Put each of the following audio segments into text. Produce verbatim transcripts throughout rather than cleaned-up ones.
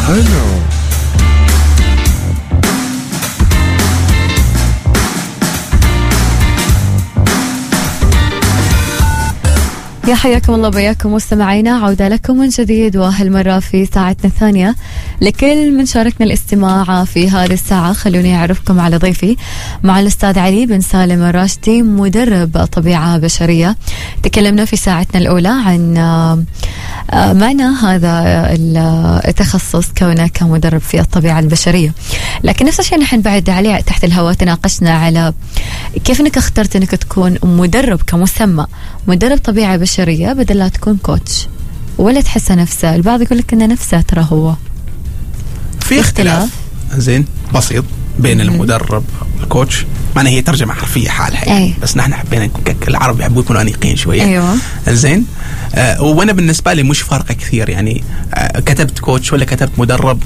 هلو. يا حياكم الله بياكم مستمعينا، عودة لكم من جديد وهالمرة في ساعتنا الثانية. لكل من شاركنا الاستماع في هذه الساعة خلوني أعرفكم على ضيفي مع الأستاذ علي بن سالم الراشدي، مدرب طبيعة بشرية. تكلمنا في ساعتنا الأولى عن معنى هذا التخصص كونه كمدرب في الطبيعة البشرية، لكن نفس الشيء نحن بعد عليه تحت الهواء تناقشنا على كيف انك اخترت انك تكون مدرب كمسمى مدرب طبيعة بشرية بدل لا تكون كوتش، ولا تحس نفسه. البعض يقول لك انه نفسه ترى هو في اختلاف زين بسيط بين المدرب والكوتش، معنى هي ترجمة حرفية حالها يعني. أي. بس نحن حبينا العرب يحبوا يكونوا أنيقين شوية. أيوة. زين آه وانا بالنسبة لي مش فارقة كثير يعني آه كتبت كوتش ولا كتبت مدرب،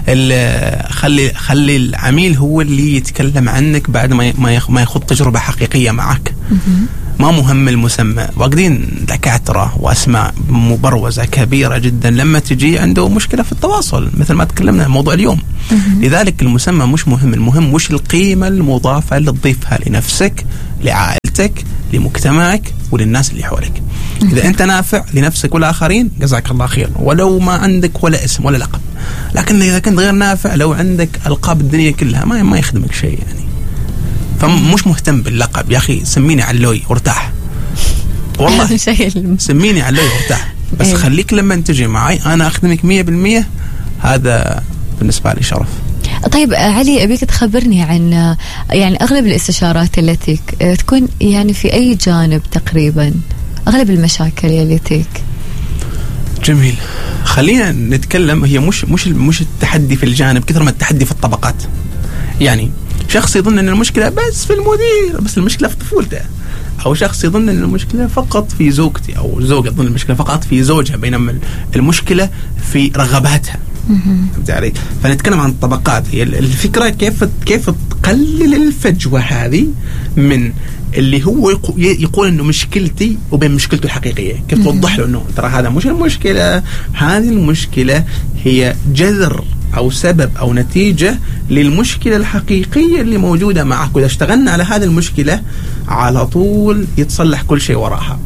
خلي خلي العميل هو اللي يتكلم عنك بعد ما ما يخوض تجربة حقيقية معك. ما مهم المسمى. واخدين دكاترة واسماء مبروزة كبيرة جدا لما تجي عنده مشكلة في التواصل مثل ما تكلمنا عن موضوع اليوم. لذلك المسمى مش مهم، المهم وش القيمة المضافة اللي تضيفها لنفسك، لعائلتك، لمجتمعك وللناس اللي حولك. إذا أنت نافع لنفسك والآخرين جزاك الله خير، ولو ما عندك ولا اسم ولا لقب. لكن إذا كنت غير نافع لو عندك ألقاب الدنيا كلها ما ما يخدمك شيء يعني. فمش مهتم باللقب يا أخي، سميني علوي وارتاح والله سميني علوي وارتاح، بس خليك لما تجي معي أنا أخدمك مية بالمية، هذا بالنسبة لي شرف. طيب علي، أبيك تخبرني عن يعني أغلب الاستشارات التي تكون يعني في أي جانب تقريبا، أغلب المشاكل اللي تيك. جميل، خلينا نتكلم. هي مش مش مش التحدي في الجانب كثر ما التحدي في الطبقات. يعني شخص يظن أن المشكلة بس في المدير، بس المشكلة في طفولته، أو شخص يظن أن المشكلة فقط في زوجتي، أو زوجة تظن المشكلة فقط في زوجها، بينما المشكلة في رغباتها. فهمت؟ فنتكلم عن الطبقات. هي الفكرة كيف كيف تقلل الفجوة هذه من اللي هو يقول انه مشكلتي وبين مشكلته الحقيقية. كيف توضح له انه ترى هذا مش المشكلة، هذه المشكلة هي جذر او سبب او نتيجة للمشكلة الحقيقية اللي موجودة معك، واذا اشتغلنا على هذه المشكلة على طول يتصلح كل شيء وراها.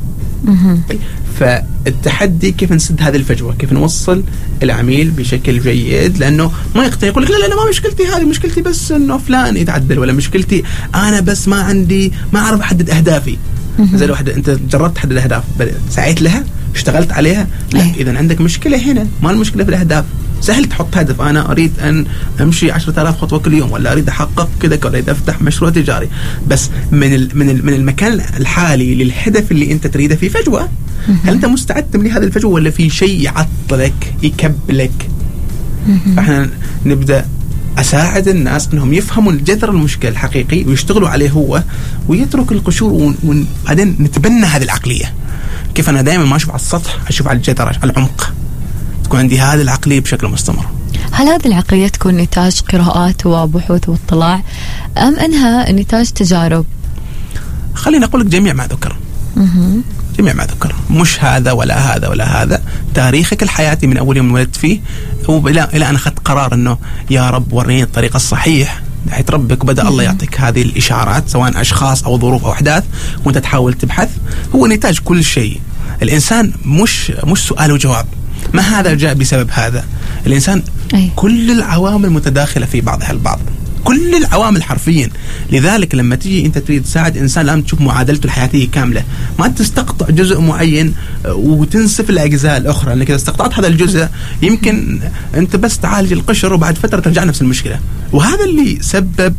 فالتحدي كيف نسد هذه الفجوة، كيف نوصل العميل بشكل جيد، لأنه ما يقتنع يقول لك لا لا ما مشكلتي هذه، مشكلتي بس إنه فلان يتعدل، ولا مشكلتي أنا بس ما عندي ما أعرف أحدد أهدافي. زي الواحد أنت جربت تحدد أهداف، سعيت لها، اشتغلت عليها، لا إذا عندك مشكلة هنا، ما المشكلة في الأهداف. سهل تحط هدف، أنا أريد أن أمشي عشرة آلاف خطوة كل يوم، ولا أريد أحقق كذا، ولا أريد أفتح مشروع تجاري. بس من ال من ال من المكان الحالي للهدف اللي أنت تريده في فجوة. هل أنت مستعد تملي هذه الفجوة، ولا في شيء يعطلك يكبلك؟ فإحنا نبدأ أساعد الناس أنهم يفهموا الجذر المشكلة الحقيقي ويشتغلوا عليه هو، ويترك القشور، وبعدين نتبنى هذه العقلية. كيف أنا دائما ما أشوف على السطح، أشوف على الجذر، على العمق، تكون عندي هذه العقلية بشكل مستمر. هل هذه العقلية تكون نتاج قراءات وبحوث واطلاع، أم أنها نتاج تجارب؟ خليني أقول لك جميع ما ذكر. جميع ما ذكر، مش هذا ولا هذا ولا هذا. تاريخك الحياتي من أول يوم ولدت فيه إلى إلى أن أخذت قرار إنه يا رب وريني الطريق الصحيح، دعيت ربك وبدأ الله يعطيك هذه الإشارات، سواء أشخاص أو ظروف أو أحداث، وأنت تحاول تبحث. هو نتاج كل شيء. الإنسان مش مش سؤال وجواب، ما هذا جاء بسبب هذا. الإنسان أي. كل العوامل متداخلة في بعضها البعض، كل العوامل حرفيا. لذلك لما تيجي أنت تريد تساعد إنسان لازم تشوف معادلته الحياتية كاملة، ما تستقطع جزء معين وتنسف الأجزاء الأخرى، لأنك إذا استقطعت هذا الجزء يمكن أنت بس تعالج القشر وبعد فترة ترجع نفس المشكلة. وهذا اللي سبب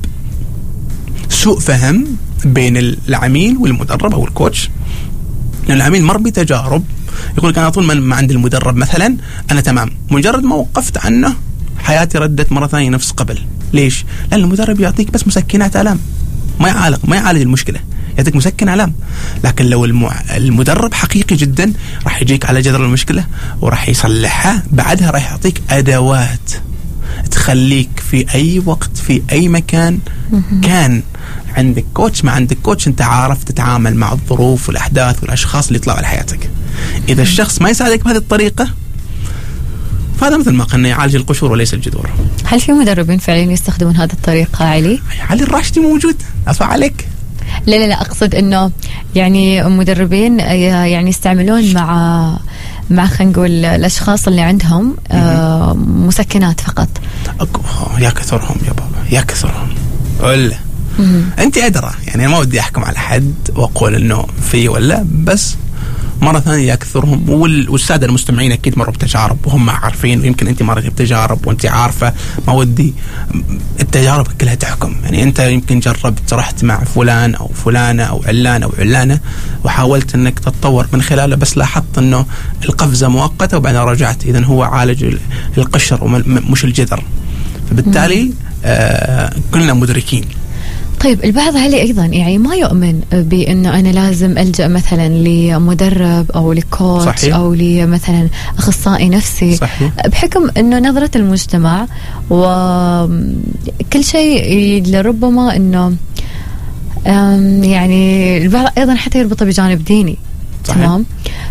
سوء فهم بين العميل والمدرب أو الكوتش. العميل مر بتجارب، يقول لك أنا طول ما عند المدرب مثلا أنا تمام، مجرد ما وقفت عنه حياتي ردت مرة ثانية نفس قبل. ليش؟ لأن المدرب يعطيك بس مسكنات آلام، ما يعالج ما يعالج المشكلة، يعطيك مسكن آلام. لكن لو المدرب حقيقي جدا راح يجيك على جذر المشكلة وراح يصلحها، بعدها راح يعطيك أدوات تخليك في أي وقت في أي مكان كان عندك كوتش ما عندك كوتش أنت عارف تتعامل مع الظروف والأحداث والأشخاص اللي يطلعوا على حياتك. إذا الشخص ما يساعدك بهذه الطريقة فهذا مثل ما قلنا يعالج القشور وليس الجذور. هل في مدربين فعليا يستخدمون هذه الطريقة علي؟ علي الراشدي موجود، أصبح عليك. لا لا لا أقصد إنه يعني مدربين يعني يستعملون مع مع خلينا نقول الأشخاص اللي عندهم آه مسكنات فقط. يا كثرهم يا بابا يا كثرهم. ولا أنت أدرى يعني ما ودي أحكم على حد وأقول إنه في ولا، بس مرة ثانية يكثرهم. والسادة المستمعين أكيد مروا بتجارب وهم عارفين، ويمكن أنت مرت بتجارب وأنت عارفة. ما ودي التجارب كلها تحكم. يعني أنت يمكن جربت رحت مع فلان أو فلانة أو علانة أو علانة وحاولت أنك تتطور من خلاله، بس لاحظت أنه القفزة مؤقتة وبعدين رجعت. إذن هو عالج القشر ومش الجذر، فبالتالي آه كلنا مدركين. طيب البعض علي أيضا يعني ما يؤمن بأنه أنا لازم ألجأ مثلا لمدرب أو لكوتش صحيح. أو لمثلا أخصائي نفسي صحيح. بحكم أنه نظرة المجتمع وكل شيء لربما أنه يعني البعض أيضا حتى يربطه بجانب ديني صحيح. تمام.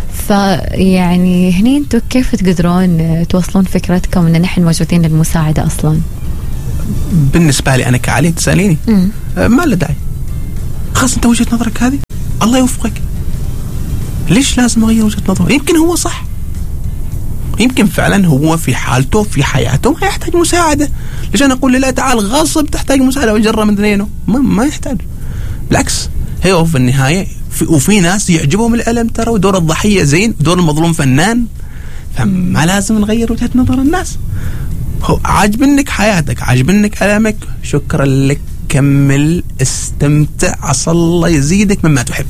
فيعني هني أنتوا كيف تقدرون توصلون فكرتكم أن نحن موجودين للمساعدة أصلا؟ بالنسبة لي أنا كعلي تسأليني أه ما له داعي، خلاص أنت وجهة نظرك هذه الله يوفقك. ليش لازم أغير وجهة نظره؟ يمكن هو صح، يمكن فعلا هو في حالته في حياته ما يحتاج مساعدة. ليش أنا أقول لا تعال غصب تحتاج مساعدة وجرة من دينه؟ ما, ما يحتاج، بالعكس هو في النهاية في وفي ناس يعجبهم الألم ترى، ودور الضحية زين ودور المظلوم فنان، فما لازم نغير وجهة نظر الناس. عاجبنك حياتك، عاجبنك ألمك، شكرا لك، كمل استمتع، عسى الله يزيدك مما تحب.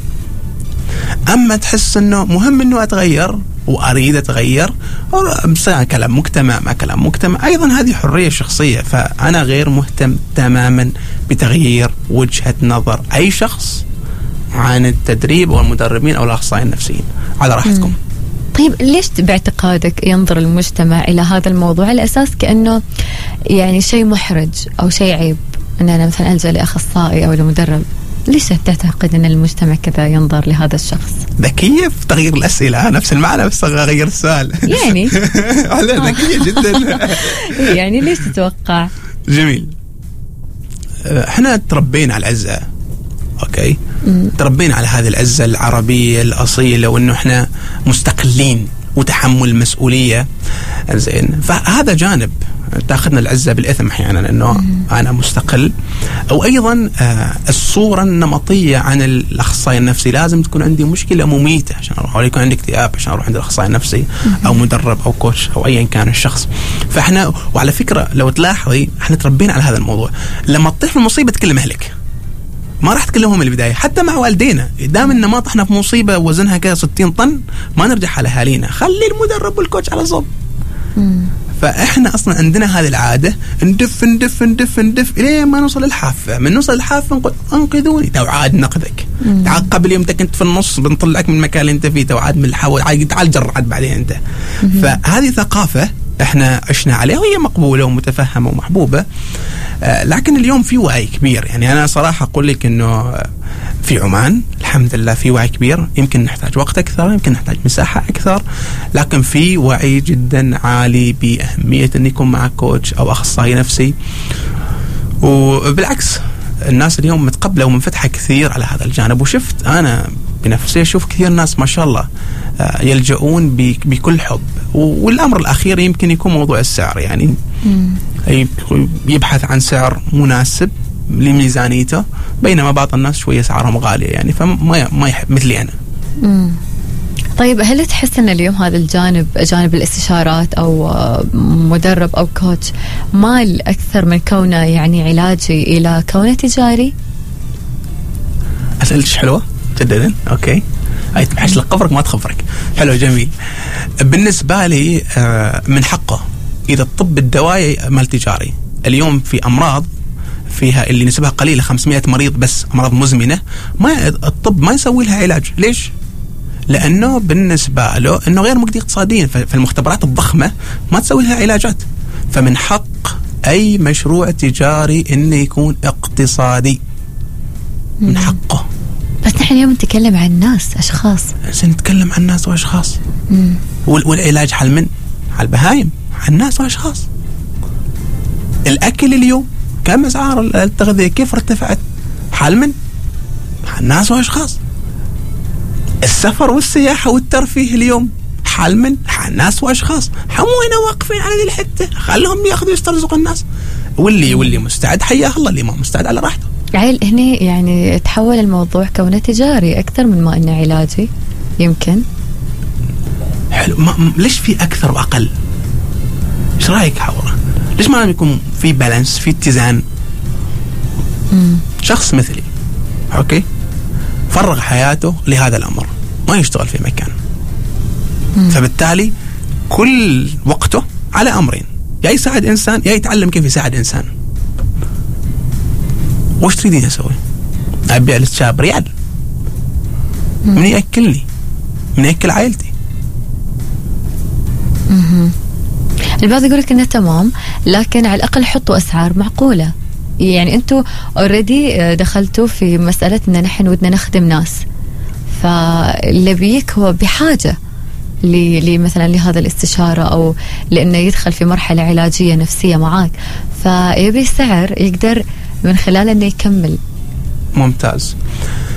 أما تحس أنه مهم أنه أتغير وأريد أتغير، سواء كلام مجتمع ما كلام مجتمع، أيضا هذه حرية شخصية. فأنا غير مهتم تماما بتغيير وجهة نظر أي شخص عن التدريب أو المدربين أو الأخصائيين النفسيين، على راحتكم. م. طيب ليش باعتقادك ينظر المجتمع إلى هذا الموضوع على أساس كأنه يعني شيء محرج أو شيء عيب أن أنا مثلا ألجأ لأخصائي أو لمدرب؟ ليش تعتقد أن المجتمع كذا ينظر لهذا الشخص؟ ذكية في تغيير الأسئلة، نفس المعنى بس أغير السؤال يعني ذكية جدا. يعني ليش تتوقع؟ جميل. احنا تربينا على العزة، اوكي مم. تربينا على هذه العزة العربية الأصيلة، وانه احنا مستقلين وتحمل المسؤولية زين. فهذا جانب تاخذنا العزة بالإثم أحيانا انه مم. انا مستقل. او ايضا آه الصورة النمطية عن الأخصائي النفسي، لازم تكون عندي مشكلة مميتة عشان اروح، او يكون عندي اكتئاب عشان اروح عند الأخصائي النفسي مم. او مدرب او كوتش او ايا كان الشخص. فاحنا وعلى فكرة لو تلاحظي احنا تربينا على هذا الموضوع. لما تطيح في المصيبة تكلم أهلك، ما راح تكلمهم من البداية. حتى مع والدينا دام إن ما طحنا في مصيبة وزنها كذا ستين طن ما نرجع على أهالينا، خلي المدرب والكوتش على صوب. فإحنا أصلا عندنا هذه العادة ندف ندف ندف ندف إليه ما نوصل للحافة. من نوصل للحافة أنقذوني، تو عاد نقذك، تعال قبل يوم كنت في النص بنطلعك من المكان اللي أنت فيه، تو عاد من الحول، تعال جرعت بعدين أنت. فهذه ثقافة احنا عشنا عليها وهي مقبولة ومتفهمة ومحبوبة. آه لكن اليوم في وعي كبير. يعني أنا صراحة أقول لك إنه في عمان الحمد لله في وعي كبير. يمكن نحتاج وقت أكثر، يمكن نحتاج مساحة أكثر، لكن في وعي جدا عالي بأهمية أن يكون معك كوتش أو أخصائي نفسي. وبالعكس الناس اليوم متقبلة ومنفتحة كثير على هذا الجانب. وشفت أنا بنفسي أشوف كثير ناس ما شاء الله يلجؤون بكل حب. والأمر الأخير يمكن يكون موضوع السعر، يعني يبحث عن سعر مناسب لميزانيته، بينما بعض الناس شوية سعرهم غالية يعني فما ما يحب مثلي أنا. مم. طيب هل تحس أن اليوم هذا الجانب جانب الاستشارات أو مدرب أو كوتش مال أكثر من كونه يعني علاجي إلى كونه تجاري؟ أسئلتش حلوة جدا. أوكي أي تبحث لك قفرك ما تخفرك. حلو جميل. بالنسبة لي من حقه إذا الطب الدوائي مال تجاري. اليوم في أمراض فيها اللي نسبها قليلة خمسمائة مريض بس، أمراض مزمنة، ما الطب ما يسوي لها علاج. ليش؟ لأنه بالنسبة له أنه غير مجدي اقتصاديا، فالمختبرات الضخمة ما تسوي لها علاجات. فمن حق أي مشروع تجاري أنه يكون اقتصادي، من حقه. بس نحن اليوم نتكلم عن ناس أشخاص، نتكلم عن ناس وأشخاص. مم. والعلاج حل من حل بهايم، الناس واشخاص. الاكل اليوم كم اسعار التغذيه كيف ارتفعت؟ حال من الناس واشخاص. السفر والسياحه والترفيه اليوم حال من حال ناس واشخاص. حمونا واقفين على ذي الحته، خلهم ياخذوا يسترزقوا الناس، واللي واللي مستعد حياه الله، اللي ما مستعد على راحته. عيل هني يعني تحول الموضوع كونه تجاري اكثر من ما انه علاجي يمكن. حلو. ما ليش في اكثر واقل؟ ايش رايك حوره؟ ليش ما يكون في بالانس، في اتزان؟ مم. شخص مثلي اوكي فرغ حياته لهذا الامر، ما يشتغل في مكان، مم. فبالتالي كل وقته على امرين، يا يساعد انسان يا يتعلم كيف يساعد انسان. وش تريدين اسوي؟ ابيع للشاب ريال؟ مم. من ياكلني؟ من ياكل عائلتي؟ مم. البعض يقول لك انه تمام، لكن على الاقل حطوا اسعار معقوله. يعني انتم اوريدي دخلتوا في مساله ان نحن ودنا نخدم ناس، فاللي بيك هو بحاجه ل مثلا لهذا الاستشاره او لانه يدخل في مرحله علاجيه نفسيه معاك، فيبي سعر يقدر من خلاله انه يكمل. ممتاز.